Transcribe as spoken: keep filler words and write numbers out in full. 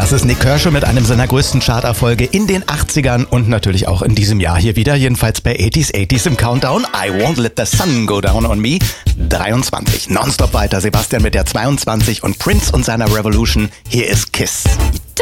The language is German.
Das ist Nik Kershaw mit einem seiner größten Charterfolge in den achtzigern und natürlich auch in diesem Jahr hier wieder, jedenfalls bei achtziger achtziger im Countdown. I Won't Let the Sun Go Down on Me. dreiundzwanzig. Nonstop weiter. Sebastian mit der zweiundzwanzig und Prince und seiner Revolution. Hier ist Kiss.